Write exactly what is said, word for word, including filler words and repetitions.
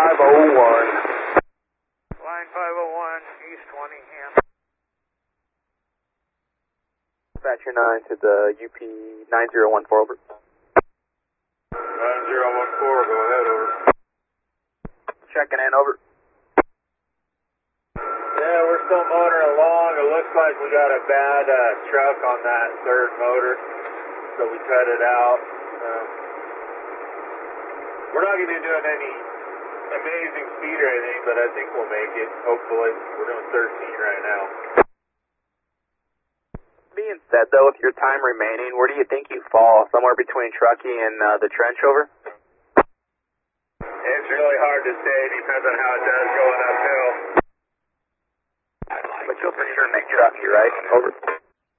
five oh one. Line five oh one, East twenty, Ham. Dispatcher nine to the U P nine zero one four, over. nine zero one four, go ahead, over. Checking in, over. Yeah, we're still motoring along. It looks like we got a bad uh, truck on that third motor, so we cut it out. Um, we're not going to be doing any amazing speed or anything, but I think we'll make it, hopefully. We're doing thirteen right now. Being said, though, with your time remaining, where do you think you fall? Somewhere between Truckee and uh, the trench, over? It's really hard to say. Depends on how it does going uphill. But you'll for sure make Truckee, right? Over.